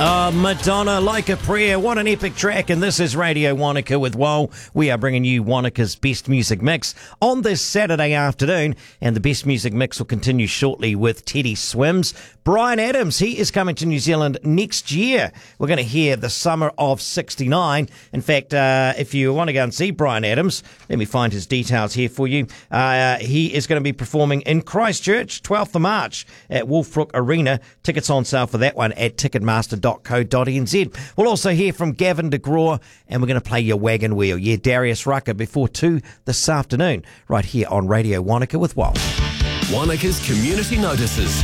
Madonna, Like a Prayer. What an epic track. And this is Radio Wanaka with Woe. We are bringing you Wanaka's best music mix on this Saturday afternoon. And the best music mix will continue shortly with Teddy Swims. Bryan Adams, he is coming to New Zealand next year. We're going to hear the Summer of 69. In fact, if you want to go and see Bryan Adams, let me find his details here for you. He is going to be performing in Christchurch, 12th of March at Wolfbrook Arena. Tickets on sale for that one at ticketmaster.co.nz. We'll also hear from Gavin DeGraw, and we're going to play your wagon wheel. Yeah, Darius Rucker before 2 this afternoon, right here on Radio Wanaka with Woe. Wanaka's community notices.